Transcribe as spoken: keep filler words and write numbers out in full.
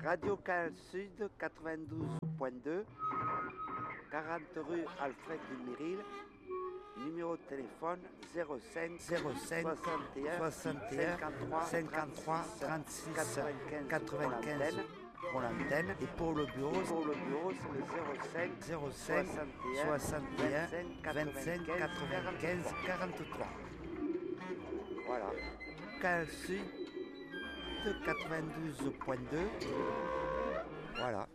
Radio Canal Sud quatre-vingt-douze point deux, quarante rue Alfred Dumiril, numéro de téléphone zéro cinq soixante et un cinquante-trois trente-six quatre-vingt-quinze pour l'antenne, et pour le bureau, pour le bureau c'est le zéro cinq soixante et un vingt-cinq quatre-vingt-quinze quarante-trois. Voilà. Canal Sud quatre-vingt-douze point deux. Voilà.